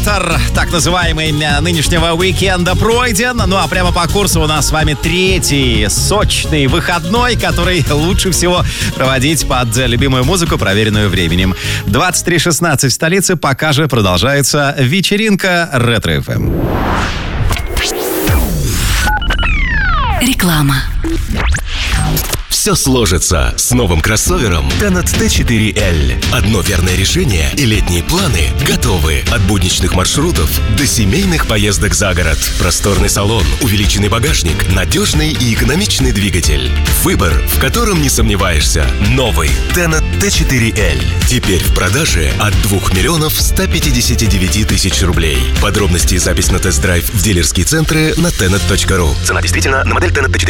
Так называемый нынешнего уикенда пройден. Ну а прямо по курсу у нас с вами третий сочный выходной, который лучше всего проводить под любимую музыку, проверенную временем. 23:16 в столице, пока же продолжается вечеринка Ретро-ФМ. Реклама. Все сложится с новым кроссовером Tenet T4L. Одно верное решение, и летние планы готовы. От будничных маршрутов до семейных поездок за город. Просторный салон, увеличенный багажник, надежный и экономичный двигатель. Выбор, в котором не сомневаешься. Новый Tenet T4L. Теперь в продаже от 2 159 000 рублей. Подробности и запись на тест-драйв в дилерские центры на tenet.ru. Цена действительно на модель Tenet T4